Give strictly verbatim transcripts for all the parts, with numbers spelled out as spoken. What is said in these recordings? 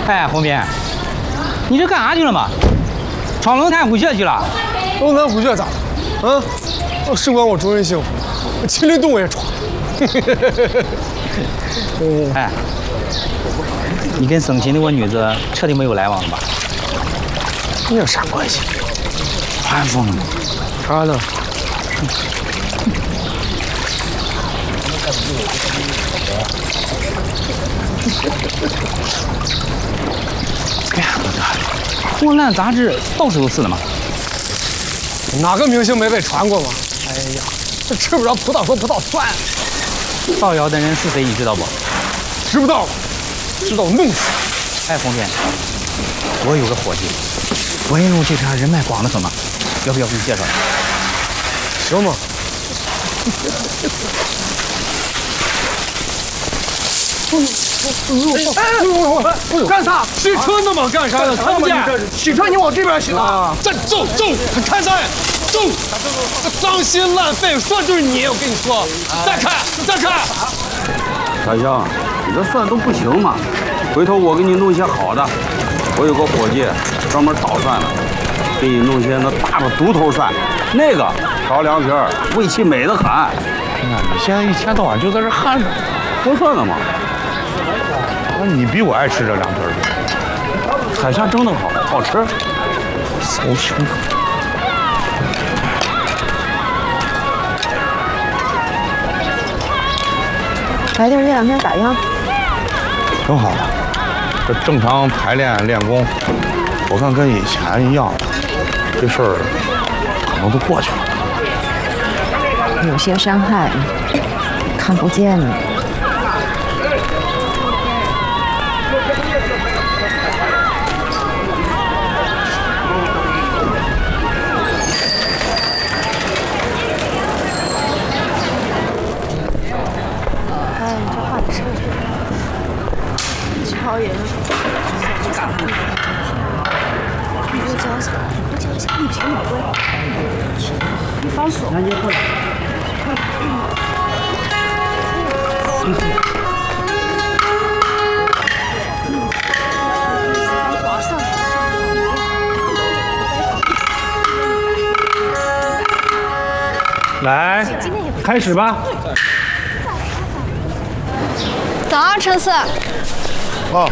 哎，红斌，你这干啥去了嘛？闯龙潭虎穴去了？ 龙潭虎穴咋了？啊？哦，事关我主人幸福，禽类动物也闯。 哎，你跟省亲的我女子彻底没有来往了吧？ 你有啥关系？ 传疯了。 啥呢？ 哎呀，我这《湖南杂志到处都是了嘛。 哪个明星没被传过吗？哎呀，这吃不着葡萄说葡萄酸。 造谣的人是谁，你知道不？ 知不道，知道弄死。 哎，红天，我有个伙计，文艺路这茬人脉广的很嘛，要不要给你介绍？ 行吗？干啥？洗车呢吗？干啥呢？看不见。洗车，你往这边洗啊！站走走，看啥呀？走！这脏心烂肺，说就是你！我跟你说，再看再看。 大香，你这蒜都不行嘛，回头我给你弄些好的。我有个伙计专门捣蒜的，给你弄些那大的独头蒜，那个调凉皮儿，味气美得很。 那你现在一天到晚就在这焊着， 说蒜的嘛。 那你比我爱吃这凉皮儿。 海虾蒸得好，好吃。 骚穷。 白弟这两天咋样？ 挺好的，这正常排练练功，我看跟以前一样，这事儿可能都过去了。 有些伤害看不见了。 超人，你干啥？你给我教一下，我教一下，你凭哪会？你放松。南京过来。 来，开始吧。 早上，陈四。 哦。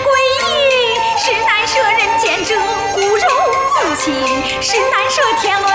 是难舍天伦